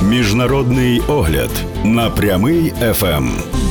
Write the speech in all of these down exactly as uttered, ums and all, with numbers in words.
Міжнародний огляд на Прямий еф ем.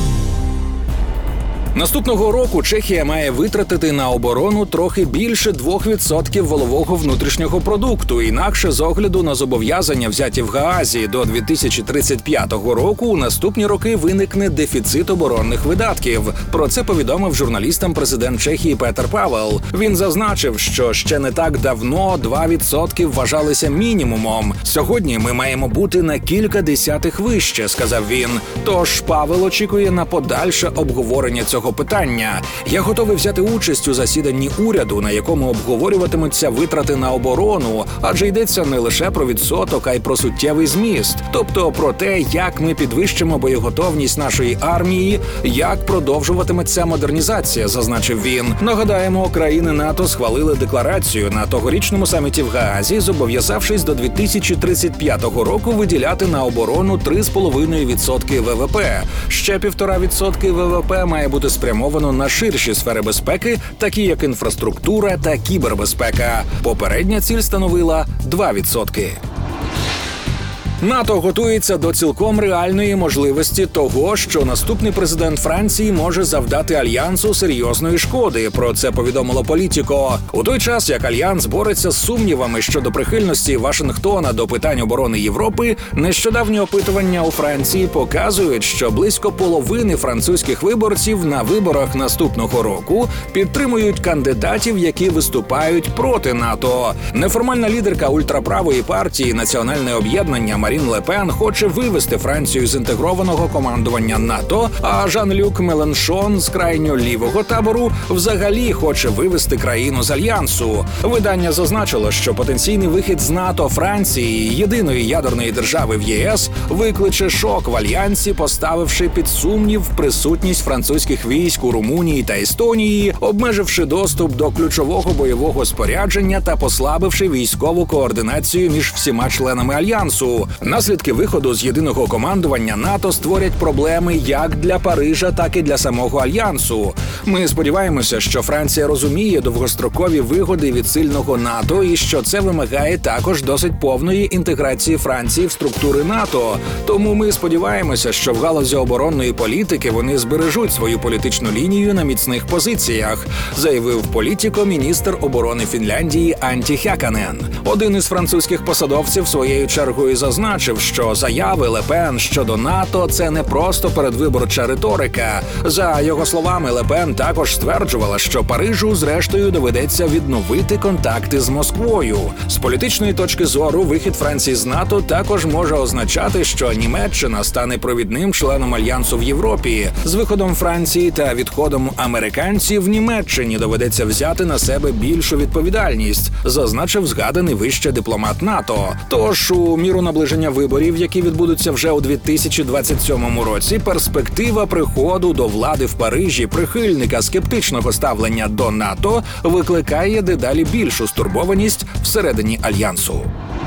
Наступного року Чехія має витратити на оборону трохи більше двох відсотків валового внутрішнього продукту. Інакше, з огляду на зобов'язання, взяті в Гаазі до дві тисячі тридцять п'ятого року, у наступні роки виникне дефіцит оборонних видатків. Про це повідомив журналістам президент Чехії Петр Павел. Він зазначив, що ще не так давно два відсотки вважалися мінімумом. Сьогодні ми маємо бути на кілька десятих вище, сказав він. Тож Павел очікує на подальше обговорення цього питання. Я готовий взяти участь у засіданні уряду, на якому обговорюватимуться витрати на оборону, адже йдеться не лише про відсоток, а й про суттєвий зміст. Тобто про те, як ми підвищимо боєготовність нашої армії, як продовжуватиметься модернізація, зазначив він. Нагадаємо, країни НАТО схвалили декларацію на тогорічному саміті в Гаазі, зобов'язавшись до дві тисячі тридцять п'ятого року виділяти на оборону три з половиною відсотки ВВП. Ще півтора відсотки ВВП має бути спрямовано на ширші сфери безпеки, такі як інфраструктура та кібербезпека. Попередня ціль становила два відсотки. НАТО готується до цілком реальної можливості того, що наступний президент Франції може завдати Альянсу серйозної шкоди. Про це повідомило Політіко. У той час, як Альянс бореться з сумнівами щодо прихильності Вашингтона до питань оборони Європи, нещодавні опитування у Франції показують, що близько половини французьких виборців на виборах наступного року підтримують кандидатів, які виступають проти НАТО. Неформальна лідерка ультраправої партії «Національне об'єднання» Марін Ле Пен хоче вивести Францію з інтегрованого командування НАТО, а Жан-Люк Меланшон з крайньо лівого табору взагалі хоче вивести країну з Альянсу. Видання зазначило, що потенційний вихід з НАТО Франції, єдиної ядерної держави в ЄС, викличе шок в Альянсі, поставивши під сумнів присутність французьких військ у Румунії та Естонії, обмеживши доступ до ключового бойового спорядження та послабивши військову координацію між всіма членами Альянсу. Наслідки виходу з єдиного командування НАТО створять проблеми як для Парижа, так і для самого Альянсу. Ми сподіваємося, що Франція розуміє довгострокові вигоди від сильного НАТО і що це вимагає також досить повної інтеграції Франції в структури НАТО. Тому ми сподіваємося, що в галузі оборонної політики вони збережуть свою політичну лінію на міцних позиціях, заявив Політіко міністр оборони Фінляндії Анті Хяканен. Один із французьких посадовців своєю чергою зазначив, що заяви Ле Пен щодо НАТО – це не просто передвиборча риторика. За його словами, Ле Пен також стверджувала, що Парижу зрештою доведеться відновити контакти з Москвою. З політичної точки зору, вихід Франції з НАТО також може означати, що Німеччина стане провідним членом Альянсу в Європі. З виходом Франції та відходом американців Німеччині доведеться взяти на себе більшу відповідальність, зазначив згаданий вище дипломат НАТО. Тож у міру наближення виборів, які відбудуться вже у дві тисячі двадцять сьомому році, перспектива приходу до влади в Парижі прихильника скептичного ставлення до НАТО викликає дедалі більшу стурбованість всередині Альянсу.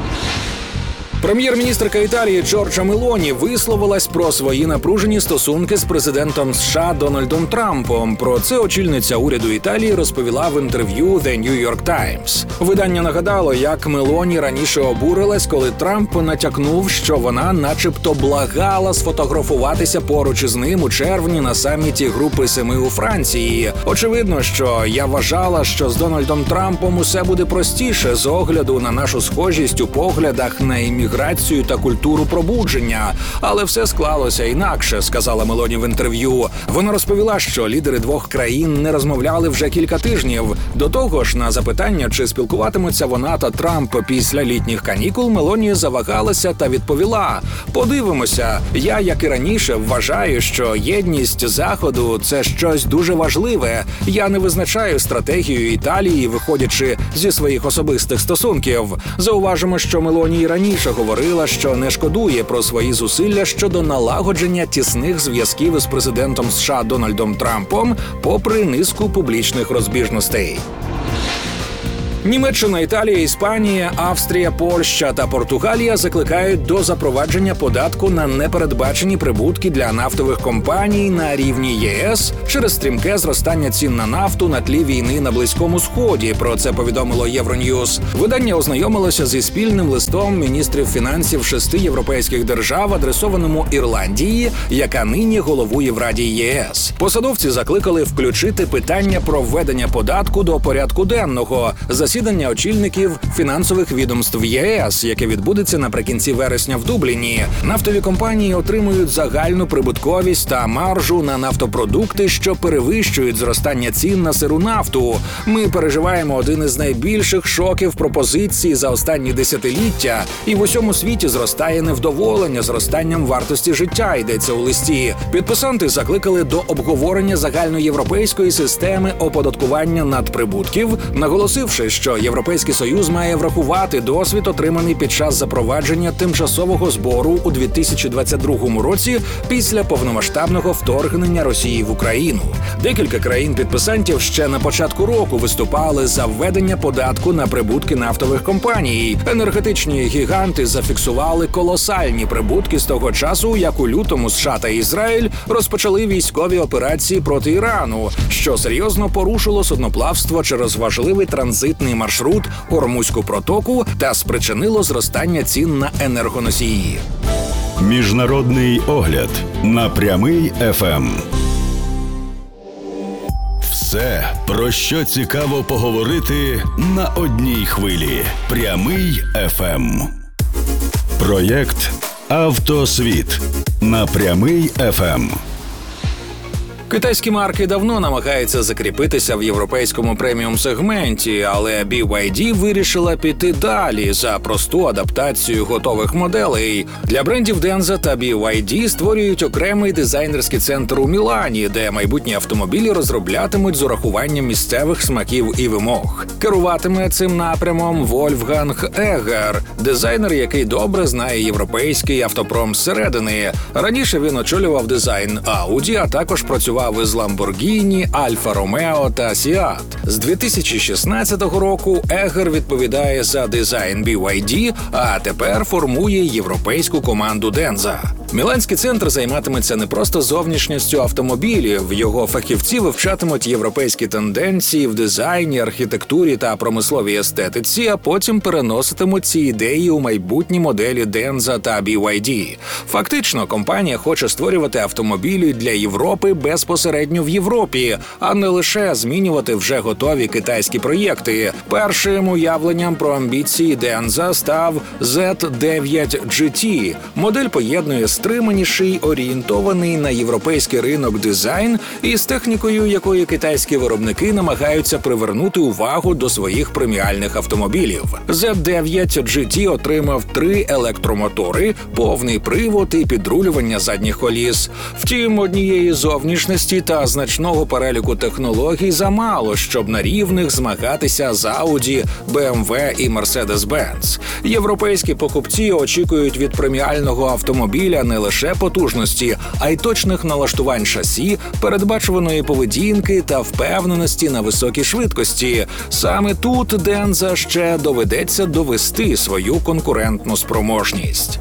Прем'єр-міністрка Італії Джорджа Мелоні висловилась про свої напружені стосунки з президентом США Дональдом Трампом. Про це очільниця уряду Італії розповіла в інтерв'ю The New York Times. Видання нагадало, як Мелоні раніше обурилась, коли Трамп натякнув, що вона начебто благала сфотографуватися поруч із ним у червні на саміті Групи Семи у Франції. Очевидно, що я вважала, що з Дональдом Трампом усе буде простіше з огляду на нашу схожість у поглядах на імміграцію міграцію та культуру пробудження. Але все склалося інакше, сказала Мелоні в інтерв'ю. Вона розповіла, що лідери двох країн не розмовляли вже кілька тижнів. До того ж, на запитання, чи спілкуватимуться вона та Трамп після літніх канікул, Мелоні завагалася та відповіла: «Подивимося. Я, як і раніше, вважаю, що єдність Заходу – це щось дуже важливе. Я не визначаю стратегію Італії, виходячи зі своїх особистих стосунків». Зауважимо, що Мелоні і раніше говорила, що не шкодує про свої зусилля щодо налагодження тісних зв'язків із президентом США Дональдом Трампом, попри низку публічних розбіжностей. Німеччина, Італія, Іспанія, Австрія, Польща та Португалія закликають до запровадження податку на непередбачені прибутки для нафтових компаній на рівні ЄС через стрімке зростання цін на нафту на тлі війни на Близькому Сході. Про це повідомило Євроньюз. Видання ознайомилося зі спільним листом міністрів фінансів шести європейських держав, адресованому Ірландії, яка нині головує в Раді ЄС. Посадовці закликали включити питання про введення податку до порядку денного засідання очільників фінансових відомств ЄС, яке відбудеться наприкінці вересня в Дубліні. Нафтові компанії отримують загальну прибутковість та маржу на нафтопродукти, що перевищують зростання цін на сиру нафту. Ми переживаємо один із найбільших шоків пропозиції за останні десятиліття, і в усьому світі зростає невдоволення зростанням вартості життя, йдеться у листі. Підписанти закликали до обговорення загальноєвропейської системи оподаткування надприбутків, наголосивши, що Європейський Союз має врахувати досвід, отриманий під час запровадження тимчасового збору у дві тисячі двадцять другому році після повномасштабного вторгнення Росії в Україну. Декілька країн-підписантів ще на початку року виступали за введення податку на прибутки нафтових компаній. Енергетичні гіганти зафіксували колосальні прибутки з того часу, як у лютому США та Ізраїль розпочали військові операції проти Ірану, що серйозно порушило судноплавство через важливий транзитний маршрут Ормузьку протоку та спричинило зростання цін на енергоносії. Міжнародний огляд на Прямий еф ем. Все, про що цікаво поговорити на одній хвилі. Прямий еф ем. Проєкт «Автосвіт» на Прямий еф ем. Китайські марки давно намагаються закріпитися в європейському преміум-сегменті, але бі вай ді вирішила піти далі за просту адаптацію готових моделей. Для брендів Denza та бі вай ді створюють окремий дизайнерський центр у Мілані, де майбутні автомобілі розроблятимуть з урахуванням місцевих смаків і вимог. Керуватиме цим напрямом Вольфганг Егер, дизайнер, який добре знає європейський автопром зсередини. Раніше він очолював дизайн Audi, а також працював із Lamborghini, Alfa Romeo та Seat. З дві тисячі шістнадцятого року Егер відповідає за дизайн бі вай ді, а тепер формує європейську команду Denza. Міланський центр займатиметься не просто зовнішністю автомобілів, його фахівці вивчатимуть європейські тенденції в дизайні, архітектурі та промисловій естетиці, а потім переноситимуть ці ідеї у майбутні моделі Denza та бі вай ді. Фактично, компанія хоче створювати автомобілі для Європи безпосередньо в Європі, а не лише змінювати вже готові китайські проєкти. Першим уявленням про амбіції Denza став зет дев'ять джі ті. Модель поєднує стриманіший, орієнтований на європейський ринок дизайн із технікою, якої китайські виробники намагаються привернути увагу до своїх преміальних автомобілів. зет дев'ять джі ті отримав три електромотори, повний привод і підрулювання задніх коліс. Втім, однієї зовнішності та значного переліку технологій замало, щоб на рівних змагатися з Audi, бі ем ве і Mercedes-Benz. Європейські покупці очікують від преміального автомобіля не лише потужності, а й точних налаштувань шасі, передбачуваної поведінки та впевненості на високій швидкості. Саме тут Denza ще доведеться довести свою конкурентну спроможність.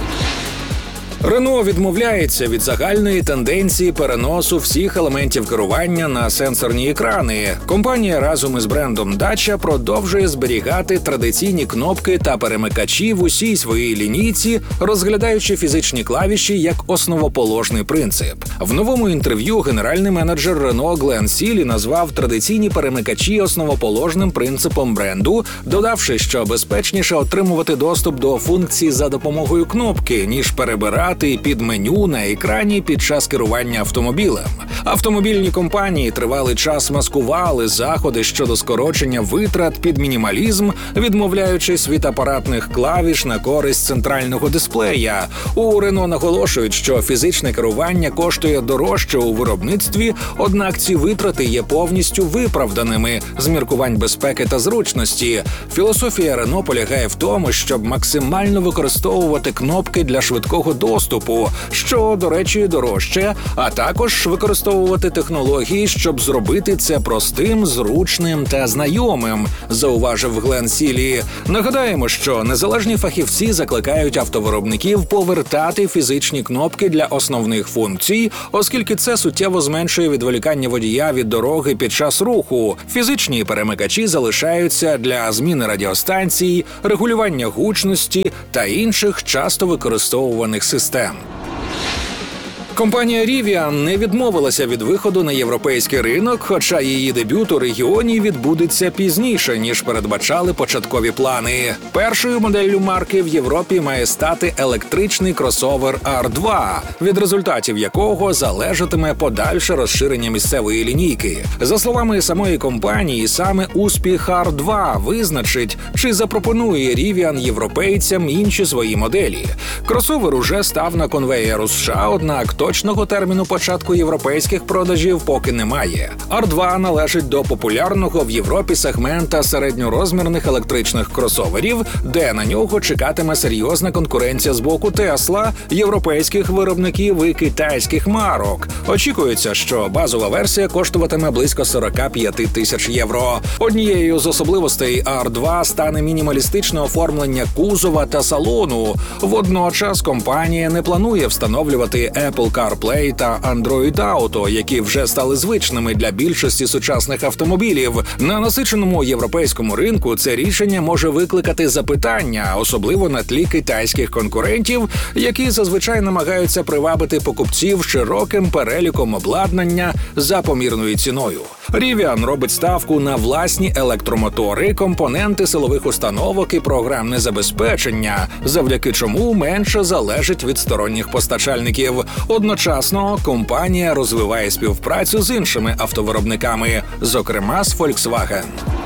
Рено відмовляється від загальної тенденції переносу всіх елементів керування на сенсорні екрани. Компанія разом із брендом Dacia продовжує зберігати традиційні кнопки та перемикачі в усій своїй лінійці, розглядаючи фізичні клавіші як основоположний принцип. В новому інтерв'ю генеральний менеджер Рено Глен Сілі назвав традиційні перемикачі основоположним принципом бренду, додавши, що безпечніше отримувати доступ до функцій за допомогою кнопки, ніж перебирати під меню на екрані під час керування автомобілем. Автомобільні компанії тривалий час маскували заходи щодо скорочення витрат під мінімалізм, відмовляючись від апаратних клавіш на користь центрального дисплея. У Рено наголошують, що фізичне керування коштує дорожче у виробництві, однак ці витрати є повністю виправданими з міркувань безпеки та зручності. Філософія Рено полягає в тому, щоб максимально використовувати кнопки для швидкого доступу, доступу, що, до речі, дорожче, а також використовувати технології, щоб зробити це простим, зручним та знайомим, зауважив Глен Сілі. Нагадаємо, що незалежні фахівці закликають автовиробників повертати фізичні кнопки для основних функцій, оскільки це суттєво зменшує відволікання водія від дороги під час руху. Фізичні перемикачі залишаються для зміни радіостанцій, регулювання гучності та інших часто використовуваних систем. Компанія Rivian не відмовилася від виходу на європейський ринок, хоча її дебют у регіоні відбудеться пізніше, ніж передбачали початкові плани. Першою моделлю марки в Європі має стати електричний кросовер ар два, від результатів якого залежатиме подальше розширення місцевої лінійки. За словами самої компанії, саме успіх ар два визначить, чи запропонує Rivian європейцям інші свої моделі. Кросовер уже став на конвеєр у США, однак точного терміну початку європейських продажів поки немає. ар два належить до популярного в Європі сегмента середньорозмірних електричних кросоверів, де на нього чекатиме серйозна конкуренція з боку Tesla, європейських виробників і китайських марок. Очікується, що базова версія коштуватиме близько сорок п'ять тисяч євро. Однією з особливостей ар два стане мінімалістичне оформлення кузова та салону. Водночас компанія не планує встановлювати Apple CarPlay та Android Auto, які вже стали звичними для більшості сучасних автомобілів. На насиченому європейському ринку це рішення може викликати запитання, особливо на тлі китайських конкурентів, які зазвичай намагаються привабити покупців широким переліком обладнання за помірною ціною. Rivian робить ставку на власні електромотори, компоненти силових установок і програмне забезпечення, завдяки чому менше залежить від сторонніх постачальників. Одночасно компанія розвиває співпрацю з іншими автовиробниками, зокрема з Volkswagen.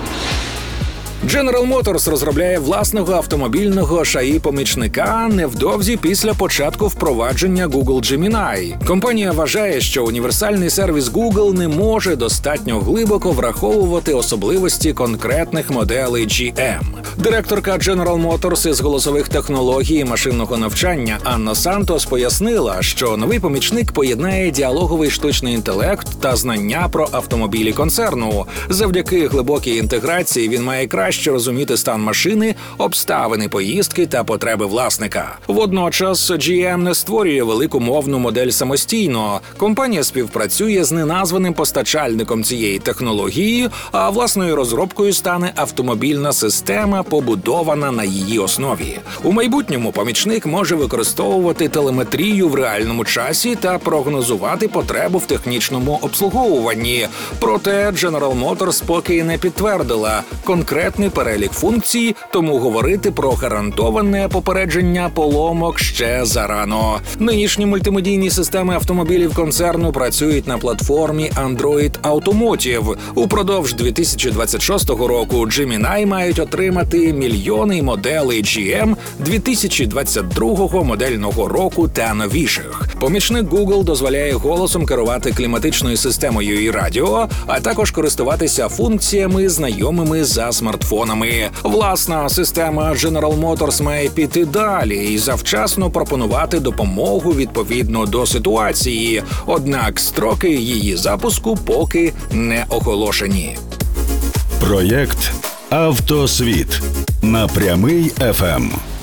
General Motors розробляє власного автомобільного еш ей ай-помічника невдовзі після початку впровадження Google Gemini. Компанія вважає, що універсальний сервіс Google не може достатньо глибоко враховувати особливості конкретних моделей джі ем. Директорка General Motors із голосових технологій і машинного навчання Анна Сантос пояснила, що новий помічник поєднає діалоговий штучний інтелект та знання про автомобілі концерну. Завдяки глибокій інтеграції він має краще розуміти стан машини, обставини поїздки та потреби власника. Водночас джі ем не створює велику мовну модель самостійно. Компанія співпрацює з неназваним постачальником цієї технології, а власною розробкою стане автомобільна система, побудована на її основі. У майбутньому помічник може використовувати телеметрію в реальному часі та прогнозувати потребу в технічному обслуговуванні. Проте General Motors поки не підтвердила конкретний перелік функцій, тому говорити про гарантоване попередження поломок ще зарано. Нинішні мультимедійні системи автомобілів концерну працюють на платформі Android Automotive. Упродовж дві тисячі двадцять шостого року Gemini мають отримати мільйони моделей джі ем дві тисячі двадцять другого модельного року та новіших. Помічник Google дозволяє голосом керувати кліматичною системою і радіо, а також користуватися функціями, знайомими за смартфонами. Власна система General Motors має піти далі і завчасно пропонувати допомогу відповідно до ситуації, однак строки її запуску поки не оголошені. Проєкт «Автосвіт» на Прямий еф ем.